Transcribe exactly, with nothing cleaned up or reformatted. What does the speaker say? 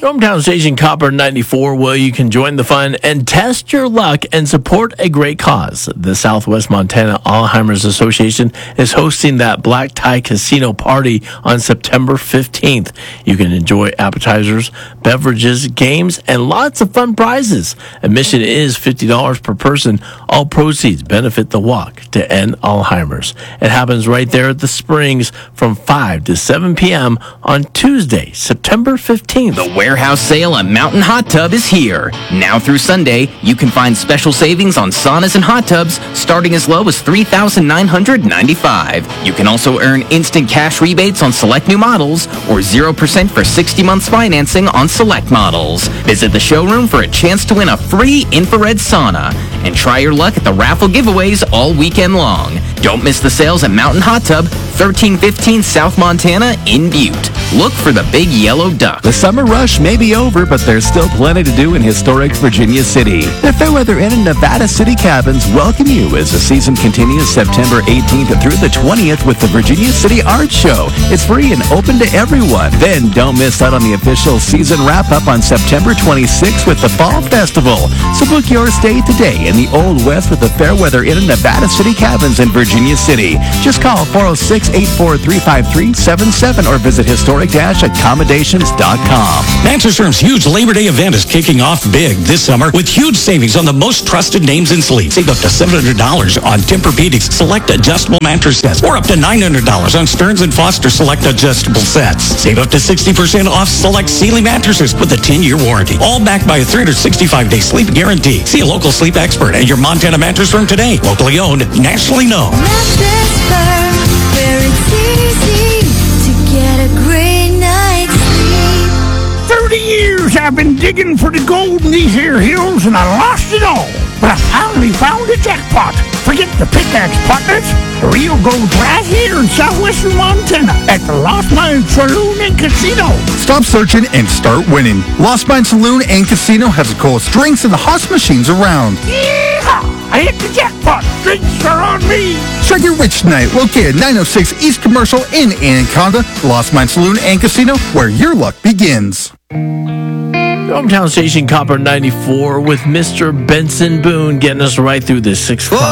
Hometown Station Copper ninety-four, where you can join the fun and test your luck and support a great cause. The Southwest Montana Alzheimer's Association is hosting that Black Tie Casino Party on September fifteenth. You can enjoy appetizers, beverages, games, and lots of fun prizes. Admission is fifty dollars per person. All proceeds benefit the walk to end Alzheimer's. It happens right there at the Springs from five to seven p.m. on Tuesday, September fifteenth. The warehouse sale at Mountain Hot Tub is here. Now through Sunday, you can find special savings on saunas and hot tubs starting as low as three thousand nine hundred ninety-five dollars. You can also earn instant cash rebates on select new models or zero percent for sixty months financing on select models. Visit the showroom for a chance to win a free infrared sauna and try your luck at the raffle giveaways all weekend long. Don't miss the sales at Mountain Hot Tub, thirteen fifteen South Montana in Butte. Look for the big yellow duck. The summer rush may be over, but there's still plenty to do in historic Virginia City. The Fairweather Inn and Nevada City Cabins welcome you as the season continues September eighteenth through the twentieth with the Virginia City Art Show. It's free and open to everyone. Then don't miss out on the official season wrap-up on September twenty-sixth with the Fall Festival. So book your stay today in the Old West with the Fairweather Inn and Nevada City Cabins in Virginia City. Just call four oh six, eight four three, five three seven seven or visit historic accommodations dot com. Mattress Firm's huge Labor Day event is kicking off big this summer with huge savings on the most trusted names in sleep. Save up to seven hundred dollars on Tempur-Pedic's select adjustable mattress sets or up to nine hundred dollars on Stearns and Foster select adjustable sets. Save up to sixty percent off select Sealy mattresses with a ten-year warranty. All backed by a three hundred sixty-five day sleep guarantee. See a local sleep expert at your Montana Mattress Firm today. Locally owned, nationally known. Mattress Firm, where it's easy to get a great night's sleep. Thirty years I've been digging for the gold in these here hills, and I lost it all. But I finally found a jackpot. Forget the pickaxe partners. The real gold's right here in southwestern Montana at the Lost Mine Saloon and Casino. Stop searching and start winning. Lost Mine Saloon and Casino has the coolest drinks and the hottest machines around. Yeehaw! I hit the jackpot. Drinks are on me. Strike it rich tonight. Located nine oh six East Commercial in Anaconda. Lost Mine Saloon and Casino, where your luck begins. Hometown Station Copper ninety-four with Mister Benson Boone getting us right through this six o'clock.